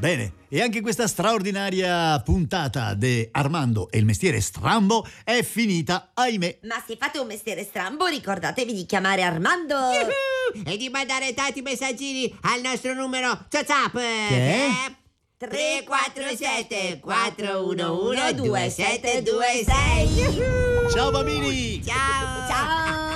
Bene, e anche questa straordinaria puntata di Armando e il mestiere strambo è finita, ahimè. Ma se fate un mestiere strambo, ricordatevi di chiamare Armando e di mandare tanti messaggini al nostro numero WhatsApp. Che è? 347 411 2726. Ciao bambini! Ciao! Ciao!